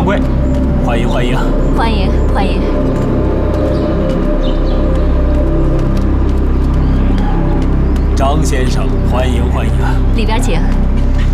小贵，欢迎欢迎。 欢迎欢迎。 张先生，欢迎欢迎。 里边请。